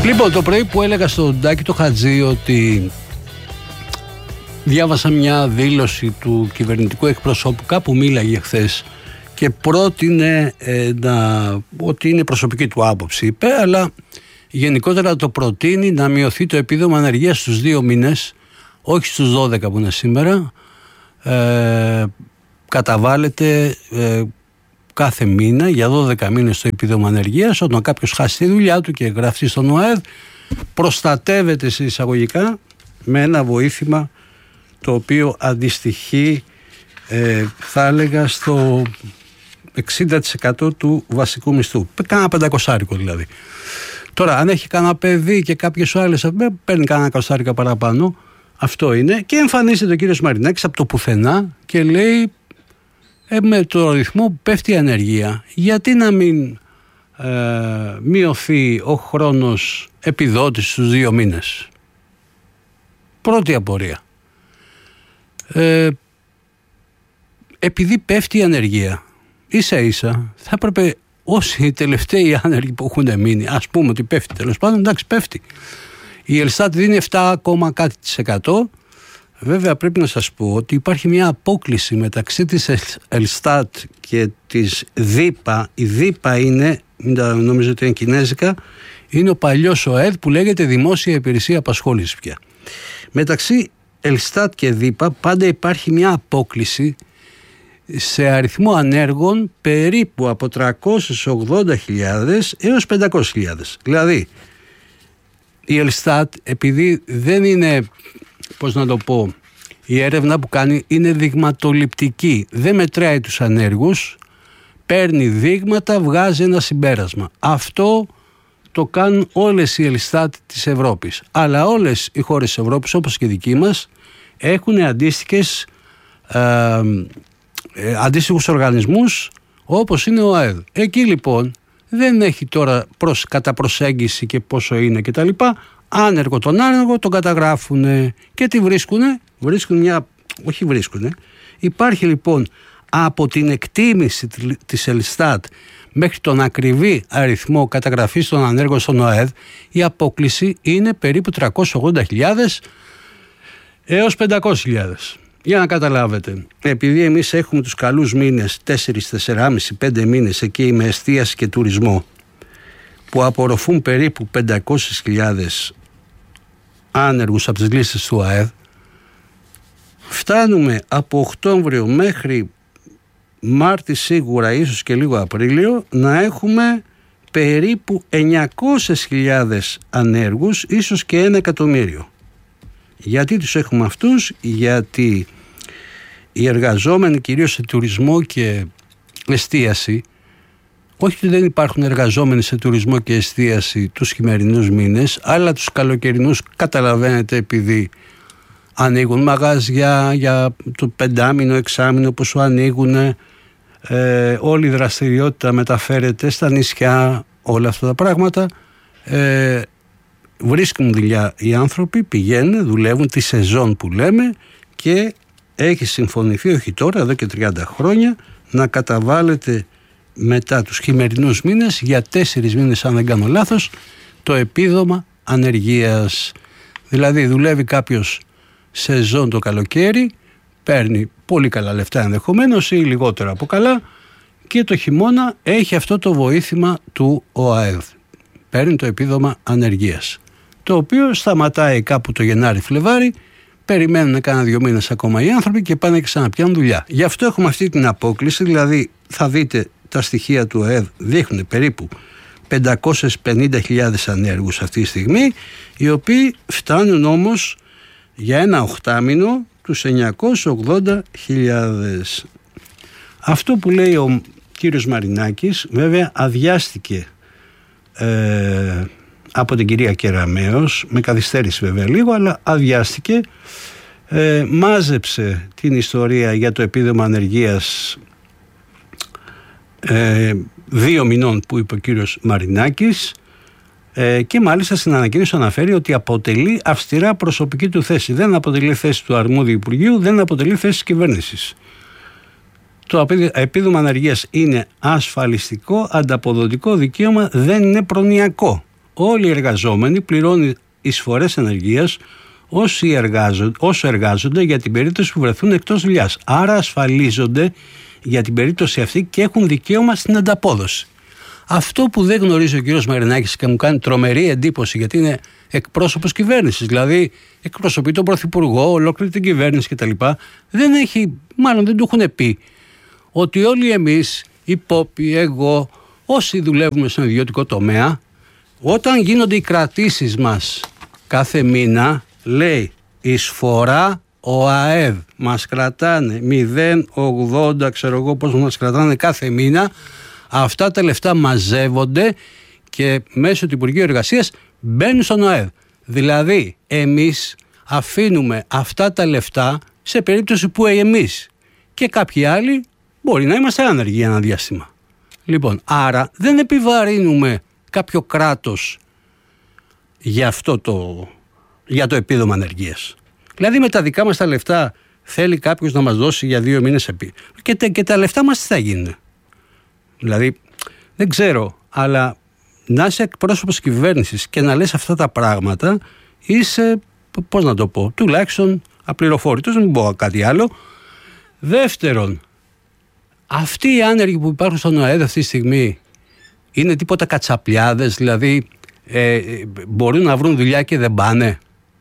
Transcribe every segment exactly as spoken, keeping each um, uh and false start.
Λοιπόν, το πρωί που έλεγα στον Τάκη το Χατζή ότι διάβασα μια δήλωση του κυβερνητικού εκπροσώπου, κάπου μίλαγε χθες και πρότεινε ε, να, ότι είναι προσωπική του άποψη, είπε, αλλά γενικότερα το προτείνει να μειωθεί το επίδομα ανεργίας στους δύο μήνες, όχι στους δώδεκα που είναι σήμερα. Ε, καταβάλλεται ε, κάθε μήνα για δώδεκα μήνες το επίδομα ανεργίας. Όταν κάποιος χάσει τη δουλειά του και γραφτεί στον ΟΑΕΔ, προστατεύεται σε εισαγωγικά με ένα βοήθημα το οποίο αντιστοιχεί ε, θα έλεγα στο εξήντα τοις εκατό του βασικού μισθού, κάνα πεντακοσάρικο δηλαδή. Τώρα αν έχει κανένα παιδί και κάποιες άλλες παίρνει κάνα εικοσάρικα παραπάνω, αυτό είναι, και εμφανίζεται ο κύριος Μαρινάκης από το πουθενά και λέει ε, με το ρυθμό που πέφτει η ανεργία, γιατί να μην ε, μειωθεί ο χρόνος επιδότησης στους δύο μήνες. Πρώτη απορία. Ε, επειδή πέφτει η ανεργία, ίσα ίσα θα έπρεπε όσοι οι τελευταίοι άνεργοι που έχουν μείνει, ας πούμε ότι πέφτει, τέλος πάντων, εντάξει, πέφτει. Η Ελστάτ δίνει επτά, κάτι της εκατό. Βέβαια πρέπει να σας πω ότι υπάρχει μια απόκλιση μεταξύ της Ελστάτ και της ΔΥΠΑ. Η ΔΥΠΑ είναι, νομίζω ότι είναι κινέζικα, είναι ο παλιός ΟΕΔ που λέγεται Δημόσια Υπηρεσία Απασχόλησης πια. Μεταξύ Ελστάτ και ΔΥΠΑ πάντα υπάρχει μια απόκλιση σε αριθμό ανέργων περίπου από τριακόσιες ογδόντα χιλιάδες έως πεντακόσιες χιλιάδες. Δηλαδή η Ελστάτ, επειδή δεν είναι, πώς να το πω, η έρευνα που κάνει είναι δειγματοληπτική, δεν μετράει τους ανέργους, παίρνει δείγματα, βγάζει ένα συμπέρασμα. Αυτό το κάνουν όλες οι Ελστάτ της Ευρώπης. Αλλά όλες οι χώρες της Ευρώπης, όπως και η δική μας, έχουν αντίστοιχες, ε, ε, αντίστοιχους οργανισμούς όπως είναι ο ΑΕΔ. Εκεί λοιπόν δεν έχει τώρα προς, κατά προσέγγιση και πόσο είναι και τα λοιπά. Άνεργο τον άνεργο τον καταγράφουνε και τι βρίσκουνε. Βρίσκουν μια, όχι βρίσκουνε. Υπάρχει λοιπόν από την εκτίμηση της Ελστάτ μέχρι τον ακριβή αριθμό καταγραφής των ανέργων στον ΟΑΕΔ, η απόκλιση είναι περίπου τριακόσιες ογδόντα χιλιάδες έως πεντακόσιες χιλιάδες. Για να καταλάβετε, επειδή εμείς έχουμε τους καλούς μήνες, τέσσερα, τέσσερα και μισό, πέντε μήνες εκεί με εστίαση και τουρισμό, που απορροφούν περίπου πεντακόσιες χιλιάδες άνεργους από τις λίστες του ΑΕΔ, φτάνουμε από Οκτώβριο μέχρι Μάρτι σίγουρα, ίσως και λίγο Απρίλιο, να έχουμε περίπου εννιακόσιες χιλιάδες ανέργους, ίσως και ένα εκατομμύριο. Γιατί τους έχουμε αυτούς? Γιατί οι εργαζόμενοι κυρίως σε τουρισμό και εστίαση, όχι ότι δεν υπάρχουν εργαζόμενοι σε τουρισμό και εστίαση τους χειμερινούς μήνες, αλλά τους καλοκαιρινούς καταλαβαίνετε, επειδή ανοίγουν μαγάζια για το πεντάμινο, εξάμινο που σου ανοίγουν, ε, όλη η δραστηριότητα μεταφέρεται στα νησιά, όλα αυτά τα πράγματα, ε, βρίσκουν δουλειά οι άνθρωποι, πηγαίνουν, δουλεύουν τη σεζόν που λέμε, και έχει συμφωνηθεί, όχι τώρα, εδώ και τριάντα χρόνια, να καταβάλλεται μετά τους χειμερινούς μήνες για τέσσερις μήνες, αν δεν κάνω λάθος, το επίδομα ανεργίας. Δηλαδή δουλεύει κάποιος σεζόν το καλοκαίρι, παίρνει πολύ καλά λεφτά ενδεχομένως ή λιγότερα από καλά, και το χειμώνα έχει αυτό το βοήθημα του ΟΑΕΔ. Παίρνει το επίδομα ανεργίας, το οποίο σταματάει κάπου το Γενάρη-Φλεβάρι, περιμένουν κάνα δύο μήνες ακόμα οι άνθρωποι και πάνε και ξαναπιάνουν δουλειά. Γι' αυτό έχουμε αυτή την απόκλιση, δηλαδή θα δείτε τα στοιχεία του ΟΑΕΔ δείχνουν περίπου πεντακόσιες πενήντα χιλιάδες ανέργους αυτή τη στιγμή, οι οποίοι φτάνουν όμως για ένα οχτάμηνο τους εννιακόσιες ογδόντα χιλιάδες. Αυτό που λέει ο κύριος Μαρινάκης βέβαια αδειάστηκε ε, από την κυρία Κεραμέως, με καθυστέρηση βέβαια λίγο, αλλά αδειάστηκε, ε, μάζεψε την ιστορία για το επίδομα ανεργίας ε, δύο μηνών που είπε ο κύριος Μαρινάκης, ε, και μάλιστα στην ανακοίνωση αναφέρει ότι αποτελεί αυστηρά προσωπική του θέση. Δεν αποτελεί θέση του αρμόδιου Υπουργείου, δεν αποτελεί θέση της κυβέρνησης. Το επίδομα ανεργίας είναι ασφαλιστικό, ανταποδοτικό δικαίωμα, δεν είναι προνοιακό. όλοι οι εργαζόμενοι πληρώνουν εισφορές ανεργίας όσοι εργάζονται, όσο εργάζονται για την περίπτωση που βρεθούν εκτός δουλειάς. Άρα ασφαλίζονται για την περίπτωση αυτή και έχουν δικαίωμα στην ανταπόδοση. Αυτό που δεν γνωρίζει ο κύριος Μαρινάκης και μου κάνει τρομερή εντύπωση, γιατί είναι εκπρόσωπος κυβέρνησης, δηλαδή εκπροσωπεί τον Πρωθυπουργό, ολόκληρη την κυβέρνηση κτλ. Δεν έχει, μάλλον δεν του έχουν πει ότι όλοι εμείς, οι πόποι, εγώ, όσοι δουλεύουμε στον ιδιωτικό τομέα, όταν γίνονται οι κρατήσεις μας κάθε μήνα, λέει εισφορά ο ΑΕΔ, μας κρατάνε μηδέν κόμμα ογδόντα, ξέρω εγώ πώς μας κρατάνε κάθε μήνα, αυτά τα λεφτά μαζεύονται και μέσω του Υπουργείου Εργασίας μπαίνουν στον ΑΕΔ. Δηλαδή εμείς αφήνουμε αυτά τα λεφτά σε περίπτωση που εμείς και κάποιοι άλλοι μπορεί να είμαστε άνεργοι για ένα διάστημα. Λοιπόν, άρα δεν επιβαρύνουμε κάποιο κράτος για αυτό το, για το επίδομα ανεργίας. Δηλαδή με τα δικά μας τα λεφτά θέλει κάποιος να μας δώσει για δύο μήνες επί. Και, και τα λεφτά μας τι θα γίνουν. Δηλαδή δεν ξέρω, αλλά να είσαι εκπρόσωπος κυβέρνησης και να λες αυτά τα πράγματα, είσαι, πώς να το πω, τουλάχιστον απληροφόρητος, δεν πω κάτι άλλο. Δεύτερον, αυτοί οι άνεργοι που υπάρχουν στον ΑΕΔ αυτή τη στιγμή είναι τίποτα κατσαπλιάδες, δηλαδή ε, μπορούν να βρουν δουλειά και δεν πάνε.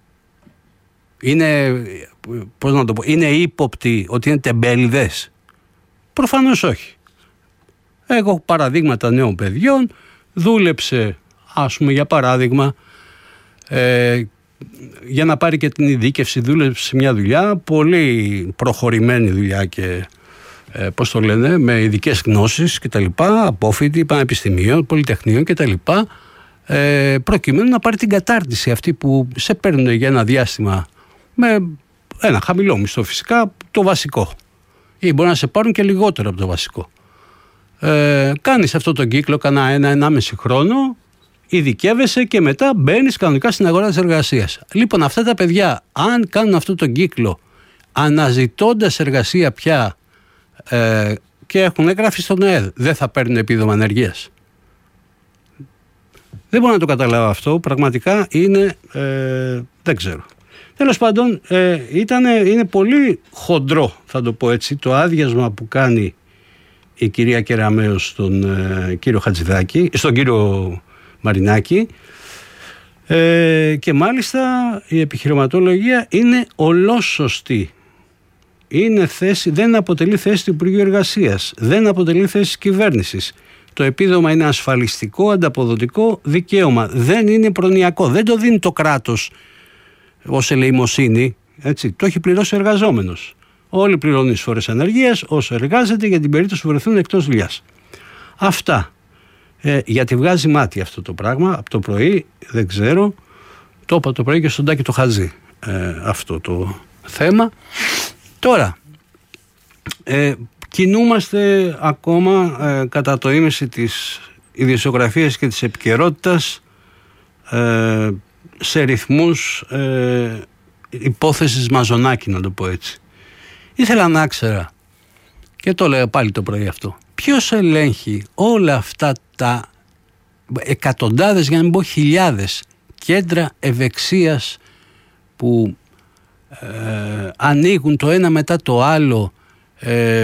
Είναι, πώς να το πω, είναι ύποπτοι ότι είναι τεμπέληδες. Προφανώς όχι. Έχω παραδείγματα νέων παιδιών, δούλεψε, ας πούμε για παράδειγμα, ε, για να πάρει και την ειδίκευση, δούλεψε σε μια δουλειά, πολύ προχωρημένη δουλειά και ε, πώς το λένε, με ειδικές γνώσεις και τα λοιπά, απόφοιτη πανεπιστημίων, πολυτεχνείων και τα λοιπά, ε, προκειμένου να πάρει την κατάρτιση αυτή που σε παίρνουν για ένα διάστημα με ένα χαμηλό μισθό φυσικά, το βασικό. Ή μπορεί να σε πάρουν και λιγότερο από το βασικό. Ε, κάνεις αυτό τον κύκλο κανένα ένα, ενάμιση χρόνο, ειδικεύεσαι και μετά μπαίνεις κανονικά στην αγορά της εργασίας. Λοιπόν, αυτά τα παιδιά, αν κάνουν αυτό τον κύκλο αναζητώντας εργασία πια ε, και έχουν έγραφει στον ΑΕΔ, δεν θα παίρνουν επίδομα ανεργίας. Δεν μπορώ να το καταλάβω αυτό, πραγματικά είναι, ε, δεν ξέρω. Τέλος πάντων, ε, ήτανε, είναι πολύ χοντρό, θα το πω έτσι, το άδειασμα που κάνει η κυρία Κεραμέως στον ε, κύριο Χατζηδάκη, στον κύριο Μαρινάκη, ε, και μάλιστα η επιχειρηματολογία είναι ολόσωστη. Είναι θέση, δεν αποτελεί θέση του Υπουργείου Εργασίας, δεν αποτελεί θέση της κυβέρνησης. Το επίδομα είναι ασφαλιστικό, ανταποδοτικό δικαίωμα. Δεν είναι προνοιακό. Δεν το δίνει το κράτος ως ελεημοσύνη. Έτσι. Το έχει πληρώσει ο εργαζόμενος. Όλοι πληρώνουν εισφορές ανεργίας όσο εργάζεται για την περίπτωση που βρεθούν εκτός δουλειάς. Αυτά. Ε, γιατί βγάζει μάτι αυτό το πράγμα από το πρωί, δεν ξέρω. Το είπα το πρωί και στον Τάκη το Χατζή ε, αυτό το θέμα. Τώρα, ε, κινούμαστε ακόμα ε, κατά το ίμιση της ιδιοσιογραφίας και της επικαιρότητας ε, σε ρυθμούς ε, υπόθεσης Μαζονάκη, να το πω έτσι. Ήθελα να ξέρα, και το λέω πάλι το πρωί αυτό, ποιος ελέγχει όλα αυτά τα εκατοντάδες, για να μην πω χιλιάδες, κέντρα ευεξίας που ε, ανοίγουν το ένα μετά το άλλο ε,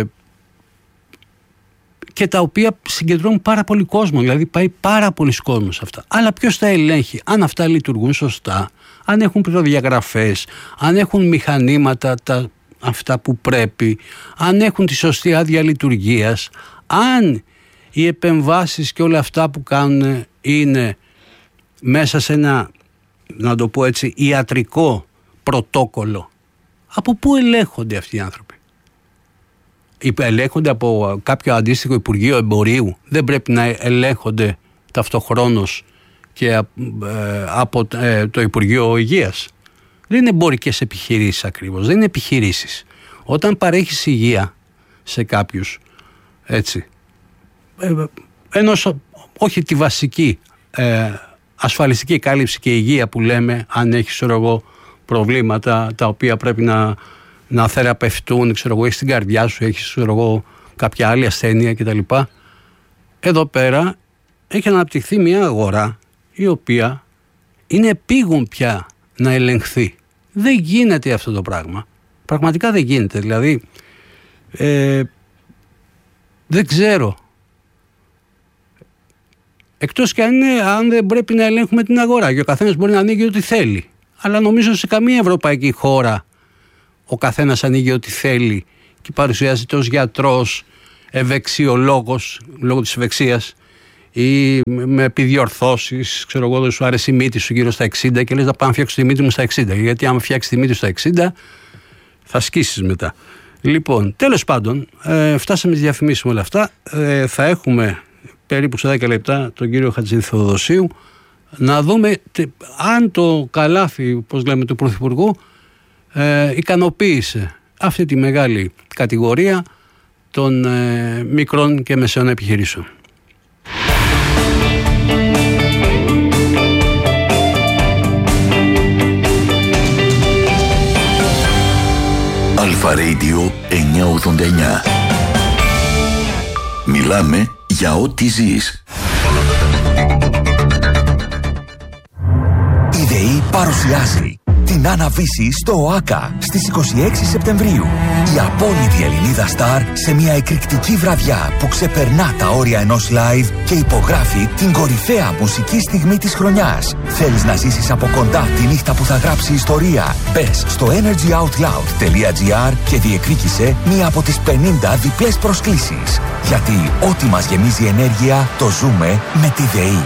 και τα οποία συγκεντρώνουν πάρα πολύ κόσμο, δηλαδή πάει πάρα πολλοί κόσμος αυτά. Αλλά ποιος τα ελέγχει, αν αυτά λειτουργούν σωστά, αν έχουν προδιαγραφές, αν έχουν μηχανήματα τα, αυτά που πρέπει, αν έχουν τη σωστή άδεια λειτουργίας, αν οι επεμβάσεις και όλα αυτά που κάνουν είναι μέσα σε ένα, να το πω έτσι, ιατρικό πρωτόκολλο. Από πού ελέγχονται αυτοί οι άνθρωποι? Ελέγχονται από κάποιο αντίστοιχο Υπουργείο Εμπορίου? Δεν πρέπει να ελέγχονται ταυτοχρόνως και ε, από ε, το Υπουργείο Υγείας? Δεν είναι εμπορικές επιχειρήσεις ακριβώς, δεν είναι επιχειρήσεις. Όταν παρέχεις υγεία σε κάποιους, έτσι, ε, ενός, όχι τη βασική ε, ασφαλιστική κάλυψη και υγεία που λέμε, αν έχεις, ξέρω εγώ, προβλήματα τα οποία πρέπει να, να θεραπευτούν, ξέρω εγώ, έχεις την καρδιά σου, έχεις, ξέρω εγώ, κάποια άλλη ασθένεια κτλ. Εδώ πέρα έχει αναπτυχθεί μια αγορά η οποία είναι επίγον πια να ελεγχθεί. Δεν γίνεται αυτό το πράγμα. Πραγματικά δεν γίνεται. Δηλαδή, ε, δεν ξέρω. Εκτός και αν, είναι, αν δεν πρέπει να ελέγχουμε την αγορά και ο καθένας μπορεί να ανοίγει ό,τι θέλει. Αλλά νομίζω σε καμία ευρωπαϊκή χώρα ο καθένας ανοίγει ό,τι θέλει και παρουσιάζεται ως γιατρός, ευεξιολόγος, λόγω της ευεξίας, ή με επιδιορθώσεις, ξέρω εγώ, δεν σου άρεσε η μύτη σου γύρω στα εξήντα και λες να πάω να φτιάξω τη μύτη μου στα εξήντα. Γιατί άμα φτιάξει τη μύτη στα εξήντα θα σκίσεις μετά. Λοιπόν, τέλος πάντων, ε, φτάσαμε στις διαφημίσεις με όλα αυτά. Ε, θα έχουμε περίπου σε δέκα λεπτά τον κύριο Χατζη Θεοδοσίου να δούμε τε, αν το καλάθι, πώς λέμε, του Πρωθυπουργού ε, ικανοποίησε αυτή τη μεγάλη κατηγορία των ε, μικρών και μεσαίων επιχειρήσεων. Αλφα Radio εννιακόσια ογδόντα εννιά. Μιλάμε για ό,τι ζεις. Η ΔΕΗ παρουσιάζει την Άννα-Βύση στο ΟΑΚΑ στις είκοσι έξι Σεπτεμβρίου. Η απόλυτη Ελληνίδα στάρ σε μια εκρηκτική βραδιά που ξεπερνά τα όρια ενός live και υπογράφει την κορυφαία μουσική στιγμή της χρονιάς. Θέλεις να ζήσεις από κοντά τη νύχτα που θα γράψει ιστορία? Μπες στο energy out loud τελεία gr και διεκδίκησε μία από τις πενήντα διπλές προσκλήσεις. Γιατί ό,τι μας γεμίζει ενέργεια το ζούμε με τη ΔΕΗ.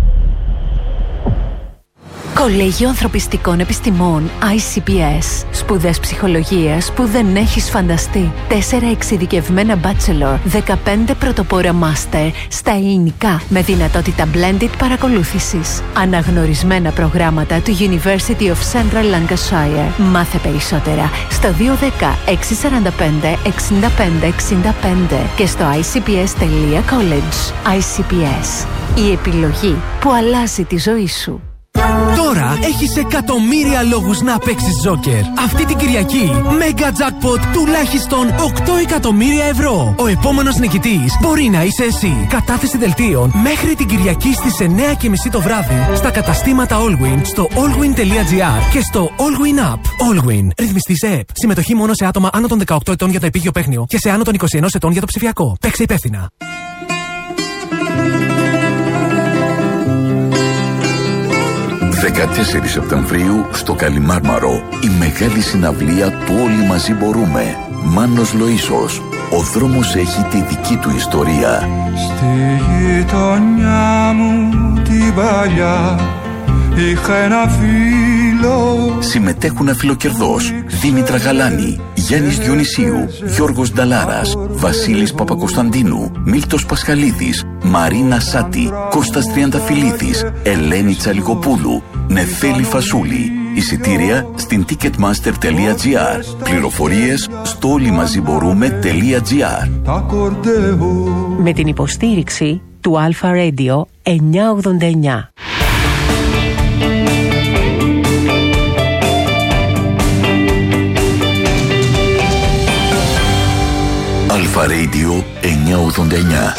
Κολέγιο Ανθρωπιστικών Επιστημών άι σι πι ες. Σπουδές ψυχολογίας που δεν έχεις φανταστεί. Τέσσερα εξειδικευμένα bachelor, δεκαπέντε πρωτοπόρα master στα ελληνικά με δυνατότητα blended παρακολούθησης. Αναγνωρισμένα προγράμματα του University of Central Lancashire. Μάθε περισσότερα στο δύο ένα μηδέν έξι τέσσερα πέντε εξήντα πέντε εξήντα πέντε και στο άι σι πι ες τελεία college. άι σι πι ες. Η επιλογή που αλλάζει τη ζωή σου. Τώρα έχεις εκατομμύρια λόγους να παίξεις Joker. Αυτή την Κυριακή, Mega Jackpot τουλάχιστον οκτώ εκατομμύρια ευρώ. Ο επόμενος νικητής μπορεί να είσαι εσύ. Κατάθεση δελτίων μέχρι την Κυριακή στις εννιά και μισή το βράδυ στα καταστήματα Allwyn, στο allwyn τελεία gr και στο Allwyn App. Allwyn. Ρυθμιστής ΕΕΠ. Συμμετοχή μόνο σε άτομα άνω των δεκαοκτώ ετών για το επίγειο παίχνιο και σε άνω των είκοσι ένα ετών για το ψηφιακό. Παίξε υπεύθυνα. δεκατέσσερις Σεπτεμβρίου στο Καλιμάρμαρο η μεγάλη συναυλία του Όλοι Μαζί Μπορούμε. Μάνος Λοΐσος. Ο δρόμος έχει τη δική του ιστορία. Στη γειτονιά μου την παλιά είχα ένα φίλο. Συμμετέχουν αφιλοκερδός Δήμητρα Γαλάνη, Γιάννης Διονυσίου, Γιώργος Νταλάρας, Βασίλης Παπακοσταντίνου, Μίλτος Πασχαλίδης, Μαρίνα Σάτη, Κώστας Τριανταφυλλίδης, Ελένη Τσαλικοπούλου, Νεφέλη Φασούλη. Εισιτήρια στην ticketmaster τελεία gr. Πληροφορίες στο όλοιμαζιμπορούμε τελεία gr. Με την υποστήριξη του Αλφα Radio εννιακόσια ογδόντα εννιά. Αλφα Radio εννιακόσια ογδόντα εννιά.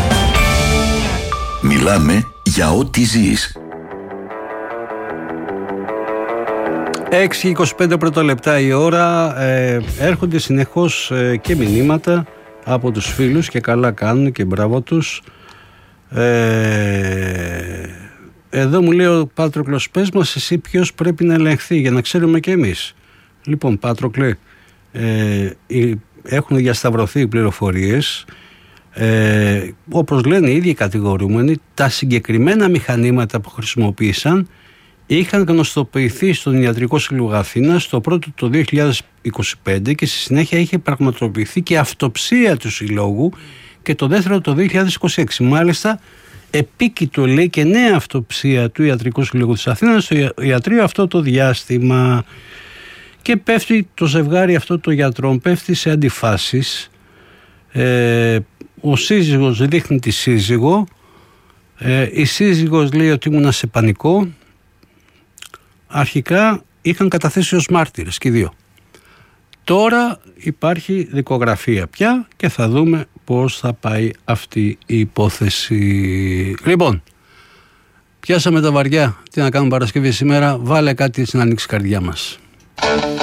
Μιλάμε για ό,τι ζεις. έξι και είκοσι πέντε πρώτα λεπτά η ώρα. ε, έρχονται συνεχώς ε, και μηνύματα από τους φίλους και καλά κάνουν και μπράβο τους. ε, εδώ μου λέει ο Πάτροκλος, πες μας εσύ ποιος πρέπει να ελεγχθεί για να ξέρουμε και εμείς. Λοιπόν, Πάτροκλε, ε, έχουν διασταυρωθεί οι πληροφορίες. Ε, όπως λένε οι ίδιοι κατηγορούμενοι, τα συγκεκριμένα μηχανήματα που χρησιμοποίησαν είχαν γνωστοποιηθεί στον Ιατρικό Σύλλογο Αθήνας το πρώτο το δύο χιλιάδες είκοσι πέντε και στη συνέχεια είχε πραγματοποιηθεί και αυτοψία του συλλόγου και το δεύτερο το δύο χιλιάδες είκοσι έξι. Μάλιστα επίκειτο λέει και νέα αυτοψία του Ιατρικού Συλλόγου της Αθήνας στο ιατρείο αυτό το διάστημα και πέφτει το ζευγάρι αυτό των γιατρών, πέφτει σε αντιφάσεις. Ε, ο σύζυγος δείχνει τη σύζυγο, ε, η σύζυγος λέει ότι ήμουνα σε πανικό. Αρχικά είχαν καταθέσει ως μάρτυρες και οι δύο. Τώρα υπάρχει δικογραφία πια και θα δούμε πώς θα πάει αυτή η υπόθεση. Λοιπόν, Πιάσαμε τα βαριά. Τι να κάνουμε Παρασκευή σήμερα, βάλε κάτι έτσι να ανοίξει η καρδιά μας.